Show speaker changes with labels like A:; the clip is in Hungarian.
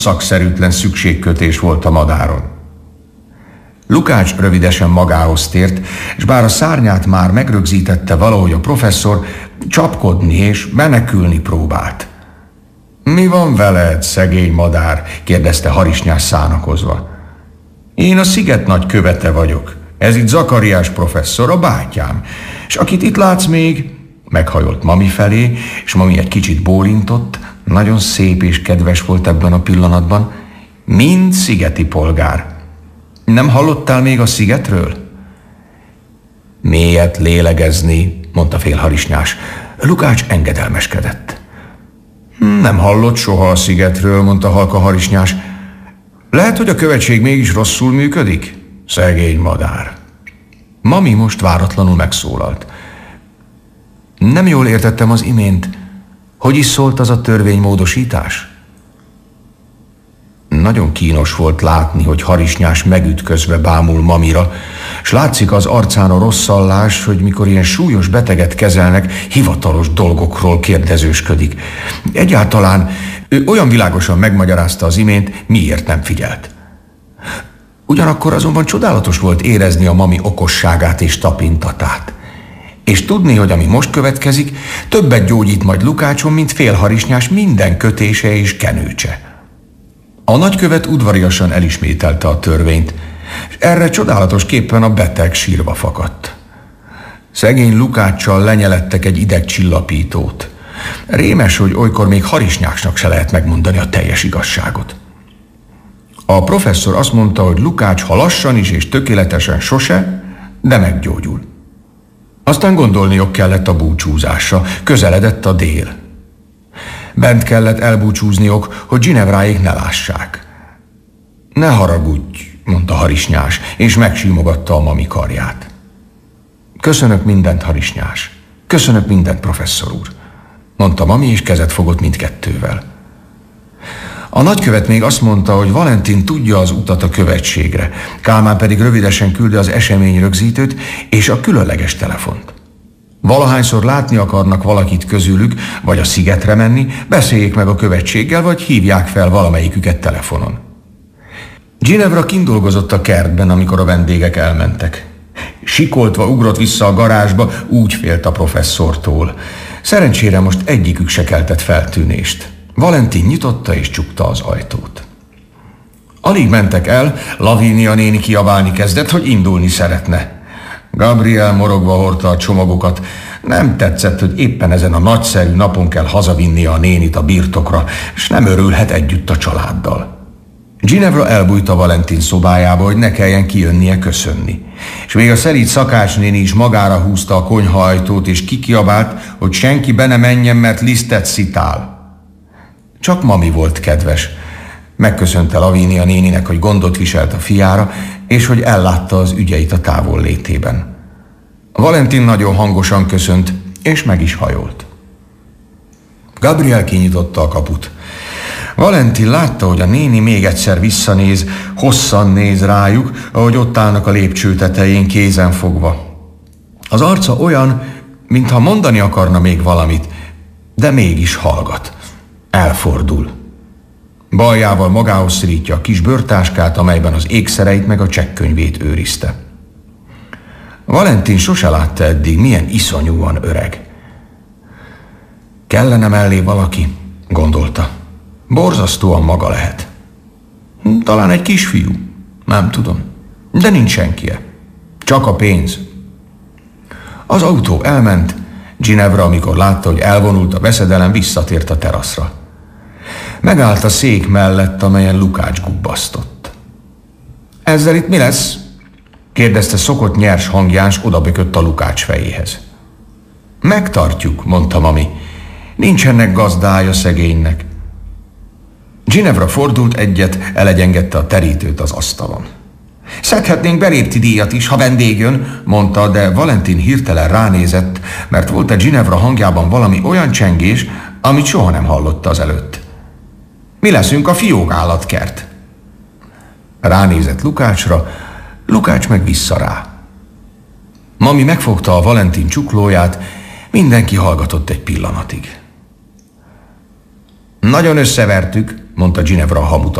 A: szakszerűtlen szükségkötés volt a madáron. Lukács rövidesen magához tért, és bár a szárnyát már megrögzítette valahogy a professzor, csapkodni és menekülni próbált. Mi van veled, szegény madár? kérdezte harisnyás szánakozva. Én a sziget nagy követe vagyok. Ez itt Zakariás professzor, a bátyám. És akit itt látsz még, meghajolt Mami felé, és Mami egy kicsit bólintott, nagyon szép és kedves volt ebben a pillanatban, mind szigeti polgár. Nem hallottál még a szigetről? Mélyet lélegezni, mondta félharisnyás. Lukács engedelmeskedett. Nem hallott soha a szigetről, mondta halka harisnyás. Lehet, hogy a követség mégis rosszul működik? Szegény madár. Mami most váratlanul megszólalt. Nem jól értettem az imént. Hogy is szólt az a törvénymódosítás? Nagyon kínos volt látni, hogy harisnyás megütközve bámul Mamira, s látszik az arcán a rosszallás, hogy mikor ilyen súlyos beteget kezelnek, hivatalos dolgokról kérdezősködik. Egyáltalán ő olyan világosan megmagyarázta az imént, miért nem figyelt. Ugyanakkor azonban csodálatos volt érezni a Mami okosságát és tapintatát. És tudni, hogy ami most következik, többet gyógyít majd Lukácson, mint félharisnyás minden kötése és kenőcse. A nagykövet udvariasan elismételte a törvényt, és erre csodálatosképpen a beteg sírva fakadt. Szegény Lukáccsal lenyelettek egy idegcsillapítót. Rémes, hogy olykor még harisnyásnak se lehet megmondani a teljes igazságot. A professzor azt mondta, hogy Lukács ha lassan is és tökéletesen sose, de meggyógyul. Aztán gondolniok kellett a búcsúzásra, közeledett a dél. Bent kellett elbúcsúzniok, hogy Ginevráék ne lássák. Ne haragudj, mondta harisnyás, és megsímogatta a Mami karját. Köszönök mindent, harisnyás. Köszönök mindent, professzor úr, mondta Mami, és kezet fogott mindkettővel. A nagykövet még azt mondta, hogy Valentin tudja az utat a követségre, Kálmán pedig rövidesen küldi az eseményrögzítőt és a különleges telefont. Valahányszor látni akarnak valakit közülük, vagy a szigetre menni, beszéljék meg a követséggel, vagy hívják fel valamelyiküket telefonon. Ginevra kindolgozott a kertben, amikor a vendégek elmentek. Sikoltva ugrott vissza a garázsba, úgy félt a professzortól. Szerencsére most egyikük se keltett feltűnést. Valentin nyitotta és csukta az ajtót. Alig mentek el, Lavínia néni kiabálni kezdett, hogy indulni szeretne. Gabriel morogva hordta a csomagokat. Nem tetszett, hogy éppen ezen a nagyszerű napon kell hazavinnia a nénit a birtokra, és nem örülhet együtt a családdal. Ginevra elbújt a Valentin szobájába, hogy ne kelljen kijönnie köszönni. És még a szelíd szakácsnéni is magára húzta a konyhaajtót, és kikiabált, hogy senki be ne menjen, mert lisztet szitál. Csak Mami volt kedves. Megköszönte Lavínia néninek, hogy gondot viselt a fiára, és hogy ellátta az ügyeit a távol létében. Valentin nagyon hangosan köszönt, és meg is hajolt. Gabriel kinyitotta a kaput. Valentin látta, hogy a néni még egyszer visszanéz, hosszan néz rájuk, ahogy ott állnak a lépcső tetején kézen fogva. Az arca olyan, mintha mondani akarna még valamit, de mégis hallgat. Elfordul. Baljával magához szorítja a kis bőrtáskát, amelyben az ékszereit meg a csekkönyvét őrizte. Valentin sose látta eddig, milyen iszonyúan öreg. Kellene mellé valaki, gondolta. Borzasztóan maga lehet. Talán egy kisfiú, nem tudom, de nincs senkie. Csak a pénz. Az autó elment, Ginevra, amikor látta, hogy elvonult a veszedelem, visszatért a teraszra. Megállt a szék mellett, amelyen Lukács gubbasztott. Ezzel itt mi lesz? kérdezte szokott nyers hangján, s odabökött a Lukács fejéhez. Megtartjuk, mondta Mami. Nincsenek gazdája szegénynek. Ginevra fordult egyet, elegyengedte a terítőt az asztalon. Szedhetnénk belépti díjat is, ha vendég jön, mondta, de Valentin hirtelen ránézett, mert volt a Ginevra hangjában valami olyan csengés, amit soha nem hallotta azelőtt. Mi leszünk a fiók állatkert? Ránézett Lukácsra, Lukács meg vissza rá. Mami megfogta a Valentin csuklóját, mindenki hallgatott egy pillanatig. Nagyon összevertük, mondta Ginevra a hamut